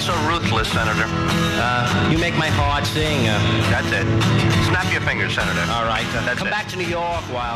so ruthless, Senator. You make my heart sing. That's it. Snap your fingers, Senator. All right. That's Come it. back to New York while